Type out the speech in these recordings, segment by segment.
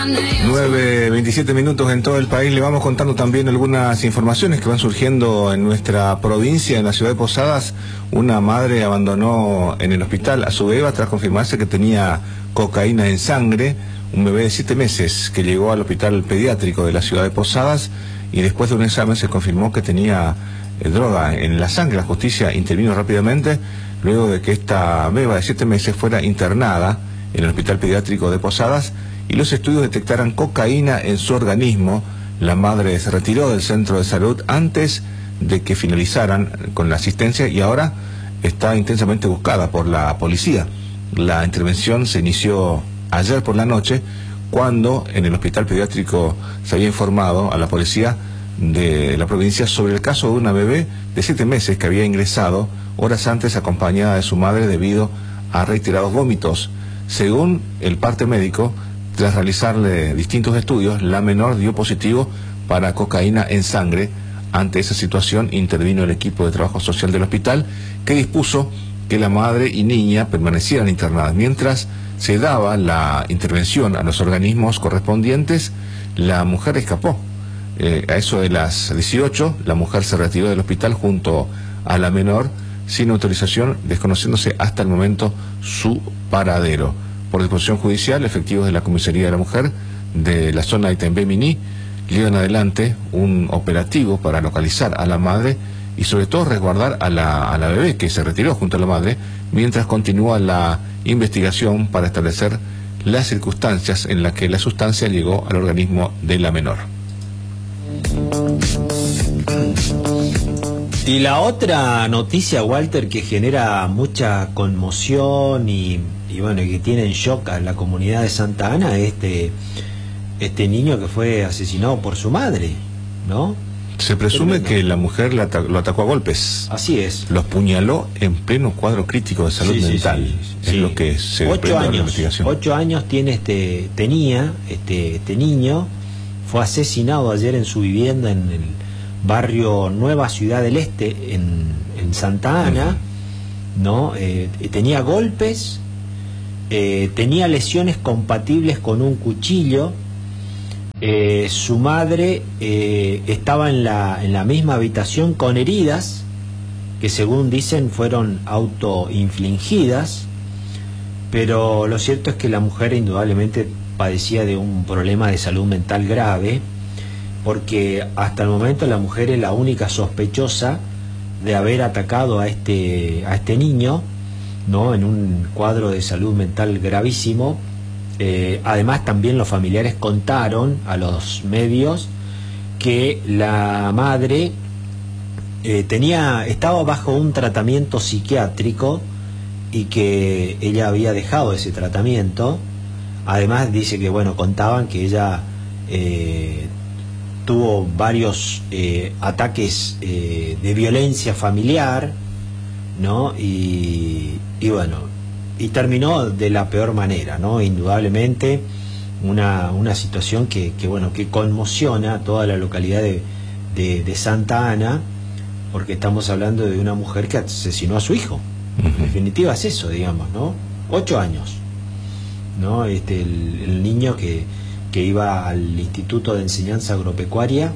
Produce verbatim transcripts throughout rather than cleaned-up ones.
nueve veintisiete minutos en todo el país. Le vamos contando también algunas informaciones que van surgiendo en nuestra provincia. En la ciudad de Posadas, una madre abandonó en el hospital a su beba tras confirmarse que tenía cocaína en sangre. Un bebé de siete meses que llegó al hospital pediátrico de la ciudad de Posadas y después de un examen se confirmó que tenía eh, droga en la sangre. La justicia intervino rápidamente luego de que esta beba de siete meses fuera internada en el hospital pediátrico de Posadas y los estudios detectaran cocaína en su organismo. La madre se retiró del centro de salud antes de que finalizaran con la asistencia y ahora está intensamente buscada por la policía. La intervención se inició ayer por la noche, cuando en el hospital pediátrico se había informado a la policía de la provincia sobre el caso de una bebé de siete meses que había ingresado horas antes acompañada de su madre debido a reiterados vómitos. Según el parte médico, tras realizarle distintos estudios, la menor dio positivo para cocaína en sangre. Ante esa situación intervino el equipo de trabajo social del hospital, que dispuso que la madre y niña permanecieran internadas. Mientras se daba la intervención a los organismos correspondientes, la mujer escapó. Eh, a eso de las dieciocho, la mujer se retiró del hospital junto a la menor sin autorización, desconociéndose hasta el momento su paradero. Por disposición judicial, efectivos de la Comisaría de la Mujer de la zona de Itembé-Miní llevan adelante un operativo para localizar a la madre y sobre todo resguardar a la, a la bebé que se retiró junto a la madre, mientras continúa la investigación para establecer las circunstancias en las que la sustancia llegó al organismo de la menor. Y la otra noticia, Walter, que genera mucha conmoción y, y bueno, que tiene en shock a la comunidad de Santa Ana, es este, este niño que fue asesinado por su madre, ¿no? Se presume que la mujer lo, ata lo atacó a golpes. Así es. Los puñaló en pleno cuadro crítico de salud sí, mental. Sí, sí, es sí. lo que se ocho desprende de la años, investigación. Ocho años tiene este, tenía este, este niño. Fue asesinado ayer en su vivienda en el barrio Nueva Ciudad del Este, en, en Santa Ana. Uh-huh. ¿No? Eh, tenía golpes, eh, tenía lesiones compatibles con un cuchillo. Eh, su madre eh, estaba en la, en la misma habitación con heridas que, según dicen, fueron autoinfligidas, pero lo cierto es que la mujer indudablemente padecía de un problema de salud mental grave, porque hasta el momento la mujer es la única sospechosa de haber atacado a este, a este niño, ¿no? En un cuadro de salud mental gravísimo. Eh, además, también los familiares contaron a los medios que la madre eh, tenía, estaba bajo un tratamiento psiquiátrico y que ella había dejado ese tratamiento. Además, dice que, bueno, contaban que ella eh, tuvo varios eh, ataques eh, de violencia familiar, ¿no? Y, y bueno, y terminó de la peor manera, ¿no? Indudablemente una, una situación que, que, bueno, que conmociona a toda la localidad de, de, de Santa Ana, porque estamos hablando de una mujer que asesinó a su hijo. Uh-huh. En definitiva es eso, digamos, ¿no? Ocho años, ¿no? Este, el, el niño que, que iba al Instituto de Enseñanza Agropecuaria,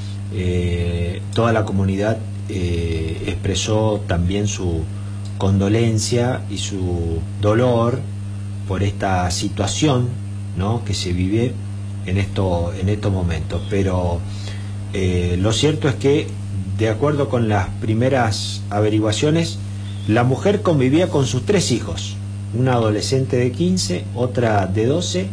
eh, toda la comunidad eh, expresó también su condolencia y su dolor por esta situación, ¿no? Que se vive en esto, en estos momentos. Pero eh, lo cierto es que, de acuerdo con las primeras averiguaciones, la mujer convivía con sus tres hijos, una adolescente de quince, otra de doce,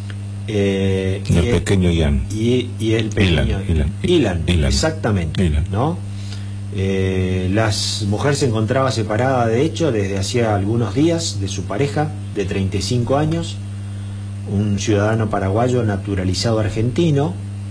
eh, y el y pequeño Ian y, y el pequeño Ilan, Ilan, Ilan, Ilan. exactamente, Ilan. ¿No? Eh, la mujer se encontraba separada, de hecho, desde hacía algunos días de su pareja de treinta y cinco años, un ciudadano paraguayo naturalizado argentino,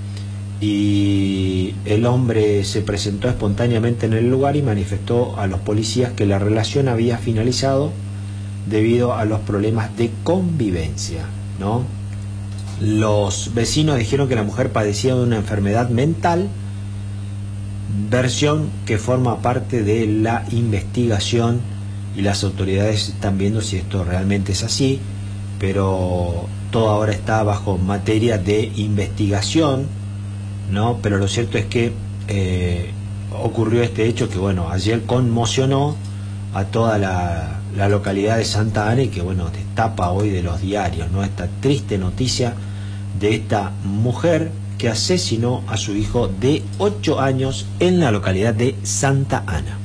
y el hombre se presentó espontáneamente en el lugar y manifestó a los policías que la relación había finalizado debido a los problemas de convivencia, ¿no? Los vecinos dijeron que la mujer padecía de una enfermedad mental, versión que forma parte de la investigación, y las autoridades están viendo si esto realmente es así, pero todo ahora está bajo materia de investigación, ¿no? Pero lo cierto es que eh, ocurrió este hecho que, bueno, ayer conmocionó a toda la, la localidad de Santa Ana y que, bueno, destapa hoy de los diarios, ¿no? Esta triste noticia de esta mujer que asesinó a su hijo de ocho años en la localidad de Santa Ana.